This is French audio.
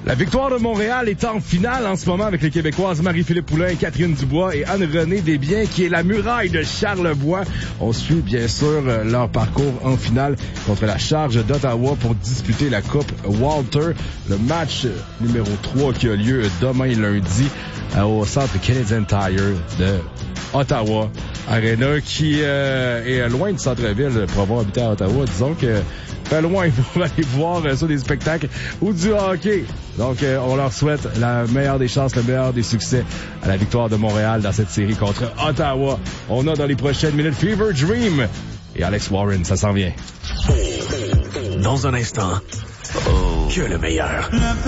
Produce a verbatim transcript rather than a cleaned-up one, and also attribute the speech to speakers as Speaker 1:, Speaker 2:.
Speaker 1: La victoire de Montréal est en finale en ce moment avec les Québécoises Marie-Philippe Poulain, Catherine Dubois et Anne-Renée Desbiens, qui est la muraille de Charlevoix. On suit bien sûr leur parcours en finale contre la Charge d'Ottawa pour disputer la Coupe Walter. Le match numéro trois qui a lieu demain lundi au centre Canadian Tire de Ottawa Arena, qui euh, est loin du centre-ville pour avoir habité à Ottawa. Disons que fait loin pour aller voir euh, ça des spectacles ou du hockey. Donc, euh, on leur souhaite la meilleure des chances, le meilleur des succès à la victoire de Montréal dans cette série contre Ottawa. On a dans les prochaines minutes Fever Dream et Alex Warren, ça s'en vient.
Speaker 2: Dans un instant, oh, que le meilleur.